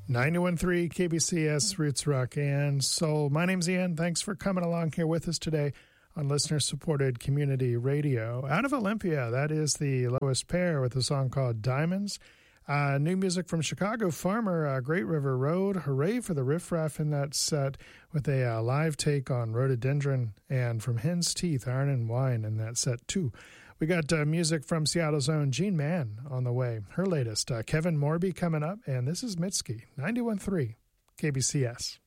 91.3 KBCS Roots Rock and Soul. My name's Ian. Thanks for coming along here with us today on listener-supported community radio. Out of Olympia, that is the Lois Pear with a song called Diamonds. New music from Chicago Farmer, Great River Road. Hooray for the riffraff in that set with a live take on Rhododendron. And from Hen's Teeth, Iron and Wine in that set too. We got music from Seattle's own Jean Mann on the way. Her latest, Kevin Morby coming up. And this is Mitski, 91.3 KBCS.